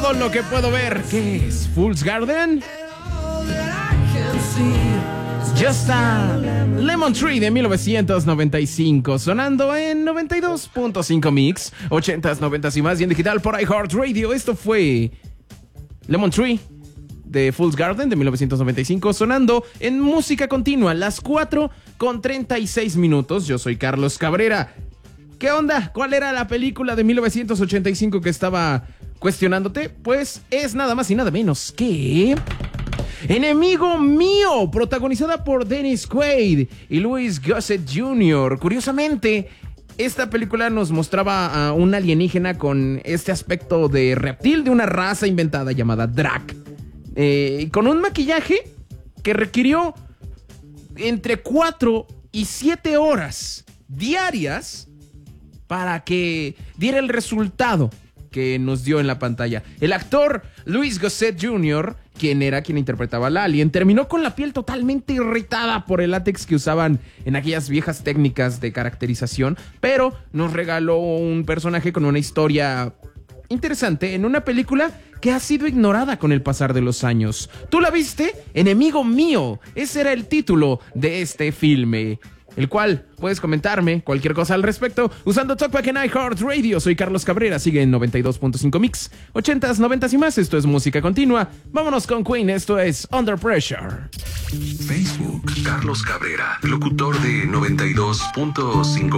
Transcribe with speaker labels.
Speaker 1: todo lo que puedo ver. ¿Qué es? ¿Fool's Garden? Just a Lemon Tree de 1995, sonando en 92.5 Mix, 80s, 90s y más, y en digital por iHeartRadio. Esto fue Lemon Tree de Fool's Garden de 1995, sonando en música continua, las 4:36. Yo soy Carlos Cabrera. ¿Qué onda? ¿Cuál era la película de 1985 que estaba cuestionándote? Pues es nada más y nada menos que Enemigo Mío, protagonizada por Dennis Quaid y Louis Gossett Jr. Curiosamente, esta película nos mostraba a un alienígena con este aspecto de reptil de una raza inventada llamada Drac, con un maquillaje que requirió entre 4 y 7 horas diarias para que diera el resultado que nos dio en la pantalla. El actor Louis Gossett Jr., quien interpretaba al alien, terminó con la piel totalmente irritada por el látex que usaban en aquellas viejas técnicas de caracterización, pero nos regaló un personaje con una historia interesante en una película que ha sido ignorada con el pasar de los años. ¿Tú la viste? Enemigo Mío. Ese era el título de este filme, el cual puedes comentarme cualquier cosa al respecto usando Talkback en iHeartRadio. Soy Carlos Cabrera, sigue en 92.5 Mix, 80s, 90s y más. Esto es música continua. Vámonos con Queen, esto es Under Pressure.
Speaker 2: Facebook, Carlos Cabrera, locutor de 92.5